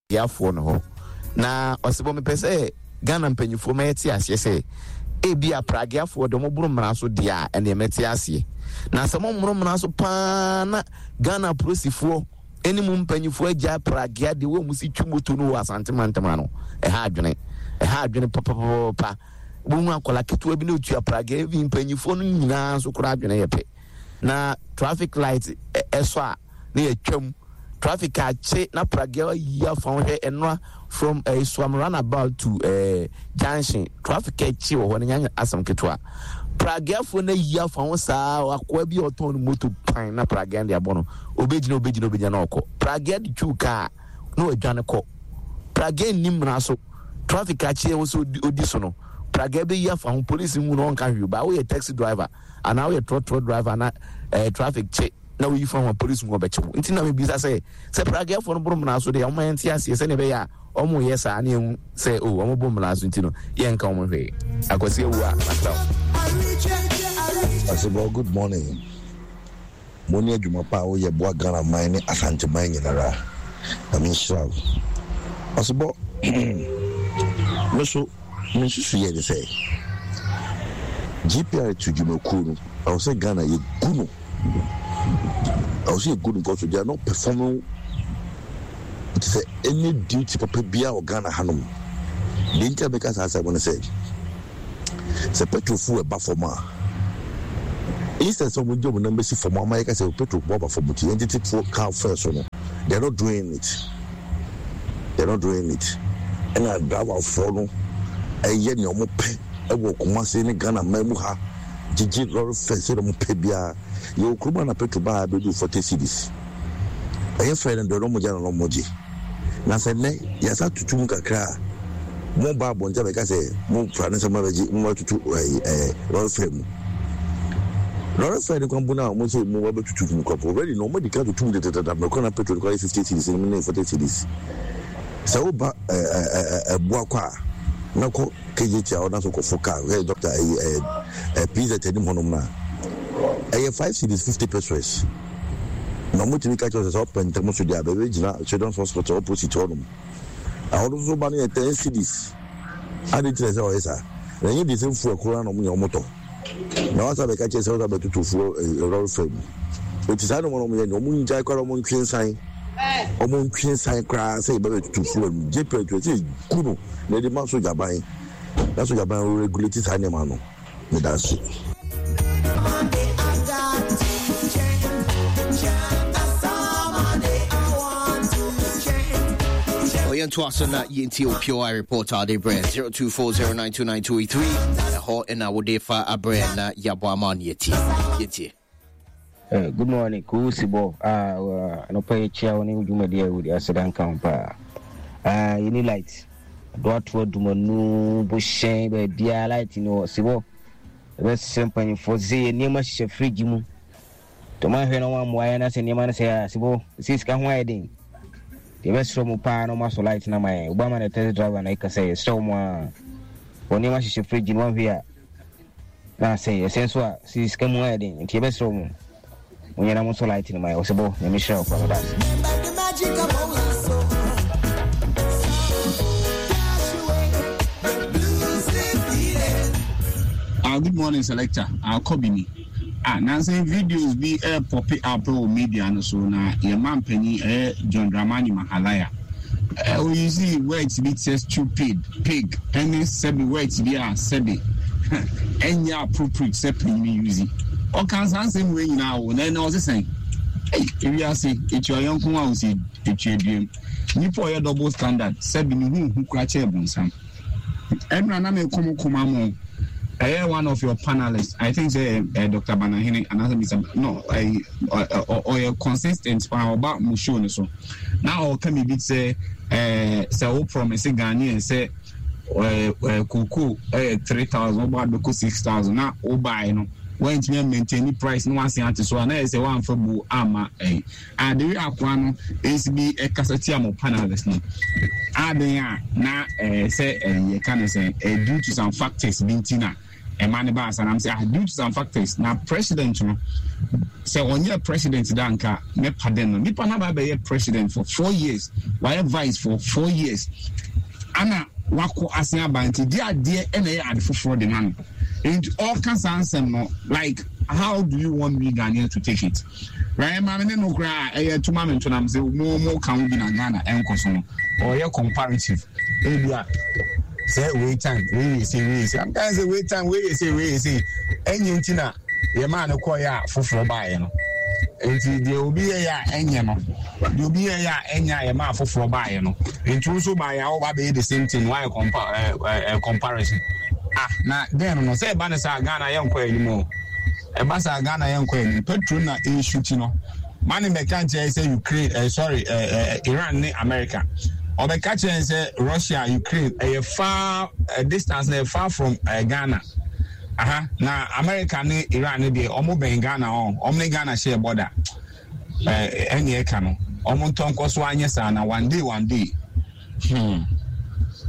yafo no ho na osebo me pese Ghana mpanyifo ma yeti ase se ebia pragiafo de mo buru mra so dia ene meti ase na samo mro mra so pa na Ghana prosifo eni mu mpanyifo agya pragia de wo musi twumoto no asante mantama no ha adwene papa bunwa akola keto bi na otua pragia vi mpanyifo no nyina so kura adwene yepe na traffic light eso a na yatwam traffic ache na pragia ya fa he enwa from Swam runabout to junction traffic ache wo ne nya asam keto a pragia fo na ya fa ho saa akwa bi oton moto pan na pragia ndi abono obegina na okọ pragia di chuka na odwane kọ pragia nimra so traffic ache wo so odi so no pragia be ya fa ho police mu no nka hwe ba wo ye taxi driver ana wo ye truck driver na traffic che na we from police mu obeche nti na me bisa se pragia fo no buru na so de o man ti ase se ne be ya o mu yesa na emu se o mo buru na so nti no ye nka o mo hwe akwasi ewu a mataw Asibo, good morning. Moni adwuma pa wo ye boa Ghana man ni Asante man nyinara. Amin shraw. Asibo, meso ye de say. GPR to Jumakuru, I will say Ghana ye gunu. I will say good because they are not performing any duty papa bia or Ghana hanum. The intermakers as I want to say. Se petrol fu e ba for ma. Instead some job number see for mama say petrol boba for muti entity for car first no. They're not doing it. And I drive out for no. E ye ni omo pe e wo kuma se ni Ghana mamu ha. Gigi lorry first no mo pe bia. Yo kuma na petrol ba be do 40 cedis. E friend do no mo jana no moji. Na se ne ya sa tutum kakra. Mo ba bonja be ka say mo frane sama beji mo tutu lorry frame. Lorry frame ko mbuna mo say mo ba tutu mu ko already no mo di ka tutu de me ko na petrol ko 50 cedis ni 40 cedis. So ba bo akwa na ko KGT a ona so ko foka doctor PZ tenim honom na 5 cedis 50 pesos. No mo timi ka cho so open termo so dia be gina children's hospital opposite honom. I also ban 10 cedis. I did say o esa. Na yin disin fu akura no mo moto. Na wasa be ka che se o be tutu fu roll frame. It is no mo no mo njai kwa mo ntwen san. O mo ntwen san kra say be tutu fu JP to say kunu na di man so jaban. That so jaban regulate this animal no. Me that's it. To us on that ENTO POI report our day brand 0240929283 ho and our day for a brand na Yabwaman yeti. Good morning, Kusibo. No pay chair on you media with Asadan Campa. You need light. What would do no bush dear light, you know, Sibo. The best simple for Z near much free gimu. To my friend, one why and I say, Yaman say, Sibo, sis can wedding. The best from pa no maso light na my Obama na taxi driver na ikase so mo oni ma shi fridge no via na say senso si scam wedding the best from oni na maso light na my osebo na Michelle for that. Good morning selector. I'll copy me. Now saying videos be popping up on media and so na your man penny John Dramani Mahalaya. We see where it be says stupid pig and sebi where it be a sebi any appropriate sepin me using. Or can same way now then I was saying hey if you are say it's your young one say it's your dream. You for your double standard sebi who crash some. Everyone na me come one of your panelists, I think Dr. Banahine, another Mr. No, or consistent about Musho so. Now can be say so promising Ghanaian say Kuku 3,000 about the 6,000 now or buy no when to maintain the price no one say so and I say one for bu ama and the aquano is be a cassetiamo panelist no na say you can say due to some factors bintina man bas and I'm saying due to some factors now president no say on your president danka me pardon no nipa na ba president for 4 years why vice for 4 years ana wako asen abanti dia ene ya ade foforo de nan and all kinds of ansem no like how do you want me Ghanaian to take it right man no kra to mama to nam say mo kan bi na Ghana enkoso no or your comparative ebia say wait time we say sometimes say wait time we say enyi ntina ye man ko ya foforo bae no enti de obi ya enye no de obi ya enya ye ma foforo bae no enti so bae ya ba be the same thing why comparison na then no say ba na sa Ghana ye nko animo e ba sa Ghana ye nko animo petrol na e shoot no man me kan say Ukraine Iran ne America or the catch say Russia Ukraine a far distance far from Ghana na America ne Iran ne be omo ben Ghana omo Ghana share border any eka no omo tonko so anye sa na one day